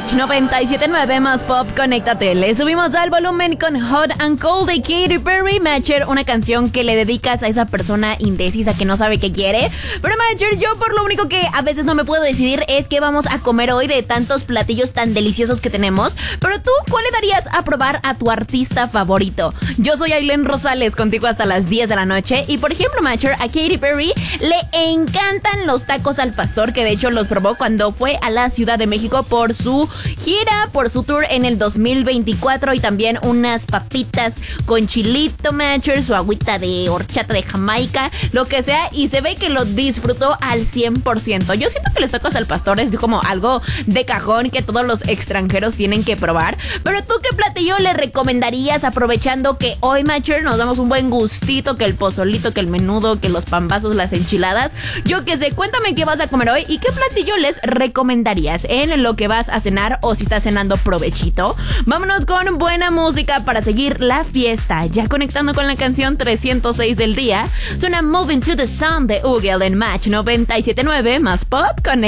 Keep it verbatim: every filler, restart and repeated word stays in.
Match noventa y siete punto nueve más pop, conéctate. Le subimos al volumen con Hot and Cold de Katy Perry. Matcher, una canción que le dedicas a esa persona indecisa que no sabe qué quiere. Pero Matcher, yo por lo único que a veces no me puedo decidir es qué vamos a comer hoy de tantos platillos tan deliciosos que tenemos. Pero tú, ¿cuál le darías a probar a tu artista favorito? Yo soy Ailén Rosales, contigo hasta las diez de la noche. Y por ejemplo, Matcher, a Katy Perry le encantan los tacos al pastor, que de hecho los probó cuando fue a la Ciudad de México por su gira, por su tour en el dos mil veinticuatro, y también unas papitas con chilito, Matcher, su agüita de horchata de Jamaica, lo que sea, y se ve que lo disfrutó al cien por ciento. Yo siento que los tacos al pastor es como algo de cajón que todos los extranjeros tienen que probar. Pero tú, ¿qué platillo le recomendarías, aprovechando que hoy, Matcher, nos damos un buen gustito, que el pozolito, que el menudo, que los pambazos, las enchiladas? Yo qué sé, cuéntame qué vas a comer hoy y qué platillo les recomendarías en lo que vas a cenar, o si estás cenando, provechito. Vámonos con buena música para seguir la fiesta. Ya conectando con la canción trescientos seis del día, suena Moving to the Sound de Ugel en Match noventa y siete punto nueve más pop con